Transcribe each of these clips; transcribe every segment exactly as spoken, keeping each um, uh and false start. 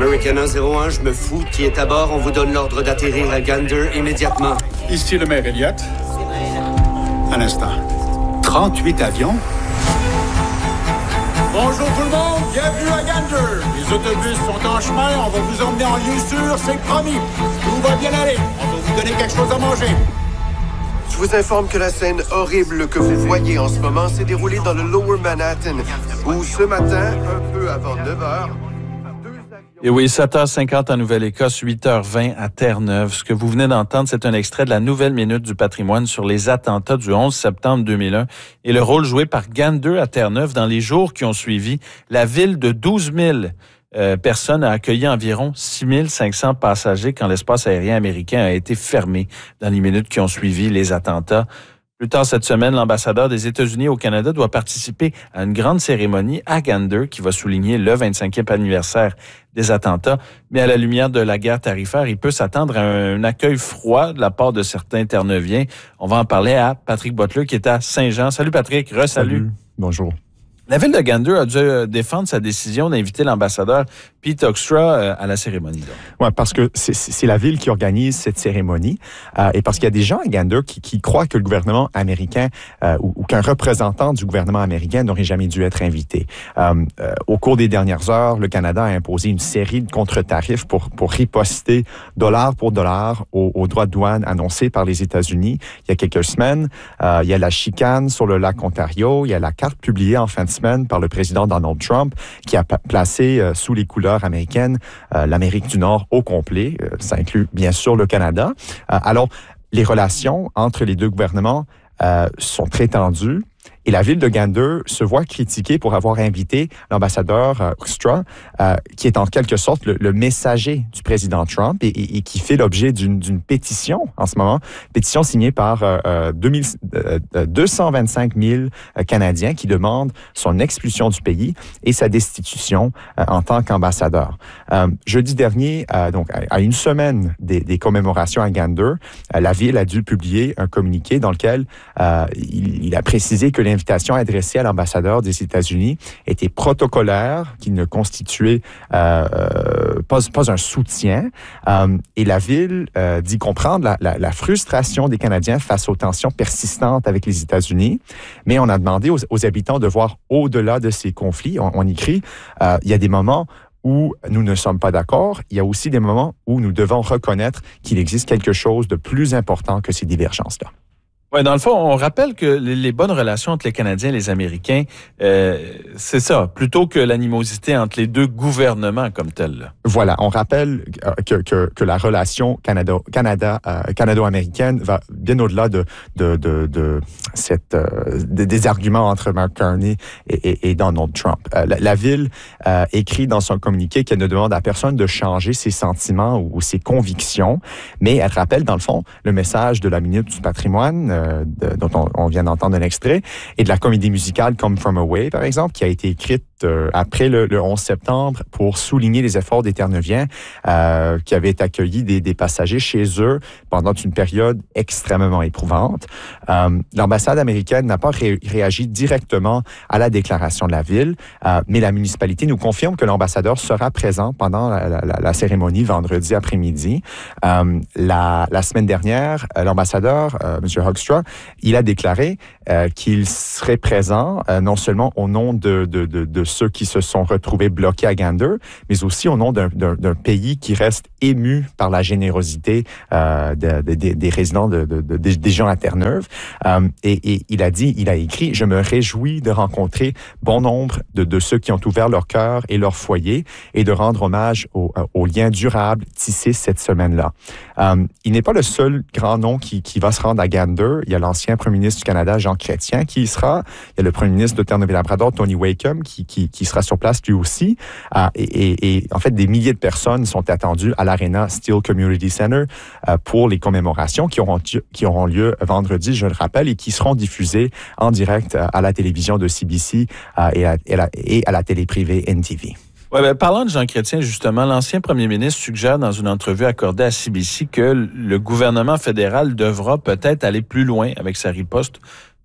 American un zéro un, je me fous. Qui est à bord, on vous donne l'ordre d'atterrir à Gander immédiatement. Ici le maire Elliott. Un instant. trente-huit avions? Bonjour tout le monde, bienvenue à Gander. Les autobus sont en chemin, on va vous emmener en lieu sûr, c'est promis. Tout va bien aller, on va vous donner quelque chose à manger. Je vous informe que la scène horrible que vous voyez en ce moment s'est déroulée dans le Lower Manhattan, où ce matin, un peu avant neuf heures... Et oui, sept heures cinquante en Nouvelle-Écosse, huit heures vingt à Terre-Neuve. Ce que vous venez d'entendre, c'est un extrait de la Nouvelle Minute du patrimoine sur les attentats du onze septembre deux mille un et le rôle joué par Gander à Terre-Neuve dans les jours qui ont suivi. La ville de douze mille euh, personnes a accueilli environ six mille cinq cents passagers quand l'espace aérien américain a été fermé dans les minutes qui ont suivi les attentats. Plus tard cette semaine, l'ambassadeur des États-Unis au Canada doit participer à une grande cérémonie à Gander qui va souligner le vingt-cinquième anniversaire des attentats. Mais à la lumière de la guerre tarifaire, il peut s'attendre à un accueil froid de la part de certains Terre-Neuviens. On va en parler à Patrick Boiteleu qui est à Saint-Jean. Salut Patrick, re-salut. Salut. Bonjour. La ville de Gander a dû défendre sa décision d'inviter l'ambassadeur Pete Hoekstra à la cérémonie. Oui, parce que c'est, c'est la ville qui organise cette cérémonie euh, et parce qu'il y a des gens à Gander qui, qui croient que le gouvernement américain euh, ou, ou qu'un représentant du gouvernement américain n'aurait jamais dû être invité. Euh, euh, au cours des dernières heures, le Canada a imposé une série de contre-tarifs pour, pour riposter dollar pour dollar aux, aux droits de douane annoncés par les États-Unis il y a quelques semaines. Euh, il y a la chicane sur le lac Ontario, il y a la carte publiée en fin de semaine par le président Donald Trump qui a placé euh, sous les couleurs américaines euh, l'Amérique du Nord au complet. Euh, ça inclut bien sûr le Canada. Euh, alors, les relations entre les deux gouvernements euh, sont très tendues. Et la ville de Gander se voit critiquée pour avoir invité l'ambassadeur euh, Hoekstra, euh, qui est en quelque sorte le, le messager du président Trump et, et, et qui fait l'objet d'une, d'une pétition en ce moment, pétition signée par euh, deux mille, euh, deux cent vingt-cinq mille Canadiens qui demandent son expulsion du pays et sa destitution euh, en tant qu'ambassadeur. Euh, jeudi dernier, euh, donc à une semaine des, des commémorations à Gander, euh, la ville a dû publier un communiqué dans lequel euh, il, il a précisé que l'invitation adressée à l'ambassadeur des États-Unis était protocolaire, qui ne constituait euh, pas, pas un soutien. Euh, et la ville euh, dit comprendre la, la, la frustration des Canadiens face aux tensions persistantes avec les États-Unis. Mais on a demandé aux, aux habitants de voir au-delà de ces conflits. On, on écrit, euh, il y a des moments où nous ne sommes pas d'accord. Il y a aussi des moments où nous devons reconnaître qu'il existe quelque chose de plus important que ces divergences-là. Oui, dans le fond, on rappelle que les, les bonnes relations entre les Canadiens et les Américains, euh, c'est ça, plutôt que l'animosité entre les deux gouvernements comme tel. Là. Voilà, on rappelle que, que, que la relation Canada, Canada, euh, canado-américaine va bien au-delà de, de, de, de cette, euh, de, des arguments entre Mark Carney et, et, et Donald Trump. Euh, la, la ville euh, écrit dans son communiqué qu'elle ne demande à personne de changer ses sentiments ou, ou ses convictions, mais elle rappelle, dans le fond, le message de la Minute du patrimoine, euh, De, dont on, on vient d'entendre un extrait, et de la comédie musicale Come From Away, par exemple, qui a été écrite euh, après le, le onze septembre pour souligner les efforts des Terre-Neuviens euh, qui avaient accueilli des, des passagers chez eux pendant une période extrêmement éprouvante. Euh, l'ambassade américaine n'a pas ré, réagi directement à la déclaration de la ville, euh, mais la municipalité nous confirme que l'ambassadeur sera présent pendant la, la, la cérémonie vendredi après-midi. Euh, la, la semaine dernière, l'ambassadeur, euh, M. Hoekstra, il a déclaré euh, qu'il serait présent euh, non seulement au nom de, de, de, de ceux qui se sont retrouvés bloqués à Gander, mais aussi au nom d'un, d'un, d'un pays qui reste ému par la générosité euh, de, de, de, des résidents, de, de, de, des gens à Terre-Neuve. Euh, et, et il a dit, il a écrit, « Je me réjouis de rencontrer bon nombre de, de ceux qui ont ouvert leur cœur et leur foyer et de rendre hommage aux, aux liens durables tissés cette semaine-là. Euh, » Il n'est pas le seul grand nom qui, qui va se rendre à Gander. Il y a l'ancien premier ministre du Canada, Jean Chrétien, qui y sera. Il y a le premier ministre de Terre-Neuve-et-Labrador, Tony Wakeham, qui, qui, qui sera sur place lui aussi. Euh, et, et, et en fait, des milliers de personnes sont attendues à l'Arena Steel Community Center euh, pour les commémorations qui auront, qui auront lieu vendredi, je le rappelle, et qui seront diffusées en direct à la télévision de C B C euh, et, à, et, à la, et à la télé privée N T V. Ouais, ben, parlant de Jean Chrétien, justement, l'ancien premier ministre suggère dans une entrevue accordée à C B C que le gouvernement fédéral devra peut-être aller plus loin avec sa riposte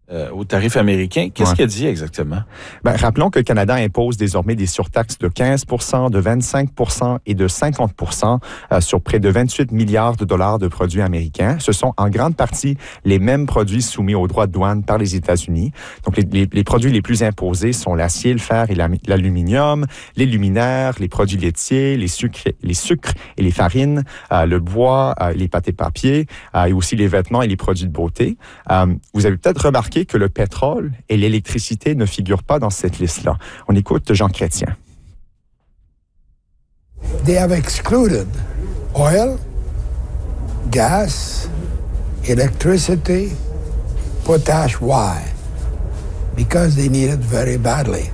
euh, aux tarifs américains. Qu'est-ce Ouais. qu'il a dit exactement? Ben, rappelons que le Canada impose désormais des surtaxes de quinze pour cent, de vingt-cinq pour cent et de cinquante pour cent euh, sur près de vingt-huit milliards de dollars de produits américains. Ce sont en grande partie les mêmes produits soumis aux droits de douane par les États-Unis. Donc, les, les, les produits les plus imposés sont l'acier, le fer et la, l'aluminium, les luminaires, les produits laitiers, les sucres, les sucres et les farines, euh, le bois, euh, les pâtes et papier, euh, et aussi les vêtements et les produits de beauté. Euh, vous avez peut-être remarqué que le pétrole et l'électricité ne figurent pas dans cette liste-là. On écoute Jean Chrétien. They have excluded oil, gas, electricity, potash. Why? Because they need it very badly.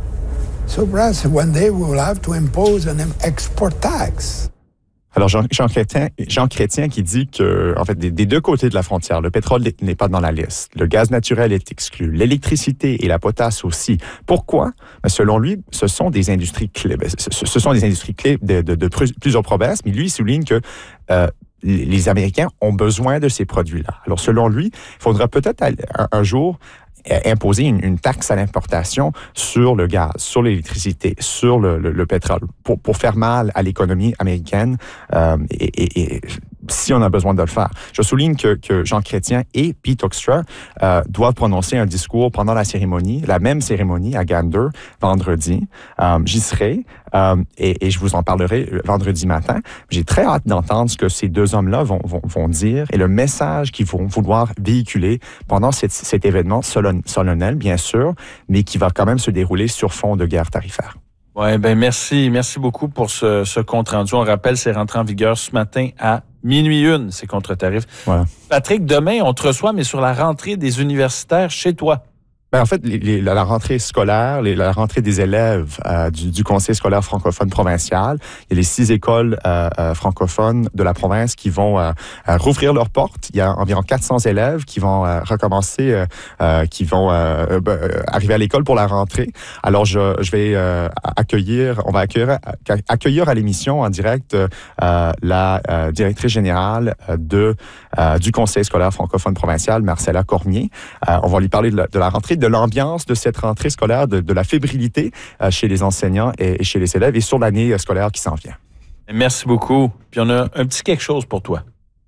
So perhaps one day we will have to impose an export tax. Alors, Jean, Jean, Chrétien, Jean Chrétien qui dit que, en fait, des, des deux côtés de la frontière, le pétrole n'est pas dans la liste. Le gaz naturel est exclu. L'électricité et la potasse aussi. Pourquoi? Selon lui, ce sont des industries clés. Ce, ce sont des industries clés de, de, de plusieurs provinces, mais lui, il souligne que euh, les Américains ont besoin de ces produits-là. Alors, selon lui, il faudra peut-être un, un jour imposer une, une taxe à l'importation sur le gaz, sur l'électricité, sur le, le, le pétrole, pour, pour faire mal à l'économie américaine euh, et, et, et si on a besoin de le faire. Je souligne que, que Jean Chrétien et Pete Hoekstra euh, doivent prononcer un discours pendant la cérémonie, la même cérémonie à Gander, vendredi. Euh, j'y serai euh, et, et je vous en parlerai vendredi matin. J'ai très hâte d'entendre ce que ces deux hommes-là vont, vont, vont dire et le message qu'ils vont vouloir véhiculer pendant cet, cet événement solennel, bien sûr, mais qui va quand même se dérouler sur fond de guerre tarifaire. Oui, ben merci. Merci beaucoup pour ce, ce compte-rendu. On rappelle, c'est rentré en vigueur ce matin à minuit une, ces contre-tarifs. Voilà. Patrick, demain, on te reçoit, mais sur la rentrée des universitaires chez toi. Ben, en fait, les, les, la rentrée scolaire, les, la rentrée des élèves euh, du, du Conseil scolaire francophone provincial, il y a les six écoles euh, euh, francophones de la province qui vont euh, euh, rouvrir leurs portes. Il y a environ quatre cents élèves qui vont euh, recommencer, euh, euh, qui vont euh, euh, arriver à l'école pour la rentrée. Alors, je, je vais euh, accueillir, on va accueillir, accueillir à l'émission en direct euh, la euh, directrice générale de, euh, du Conseil scolaire francophone provincial, Marcella Cormier. Euh, on va lui parler de la, de la rentrée, de l'ambiance de cette rentrée scolaire, de, de la fébrilité euh, chez les enseignants et, et chez les élèves et sur l'année scolaire qui s'en vient. Merci beaucoup. Puis on a un petit quelque chose pour toi.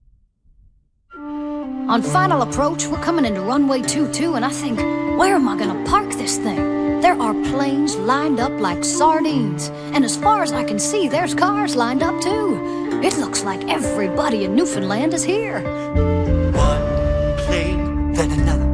On final approach, we're coming into runway two two, and I think, where am I going to park this thing? There are planes lined up like sardines, and as far as I can see, there's cars lined up too. It looks like everybody in Newfoundland is here. One plane, then